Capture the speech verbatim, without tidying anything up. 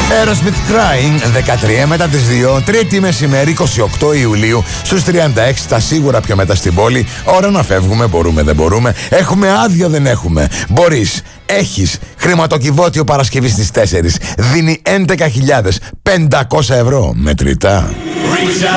Aerosmith Crying, δεκατρία μετά τις δύο, Τρίτη μεσημέρι, είκοσι οκτώ Ιουλίου, στους τριάντα έξι, τα σίγουρα πιο μετά στην πόλη. Ώρα να φεύγουμε, μπορούμε, δεν μπορούμε. Έχουμε άδεια, δεν έχουμε. Μπορείς, έχεις χρηματοκιβώτιο Παρασκευή στις τέσσερις. Δίνει έντεκα χιλιάδες πεντακόσια ευρώ μετρητά.